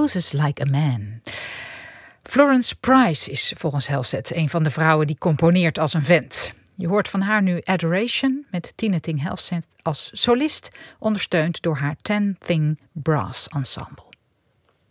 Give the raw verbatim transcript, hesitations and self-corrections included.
Poses Like a Man. Florence Price is volgens Halsted een van de vrouwen die componeert als een vent. Je hoort van haar nu Adoration met Tine Thing Halsted als solist, ondersteund door haar Ten Thing Brass Ensemble.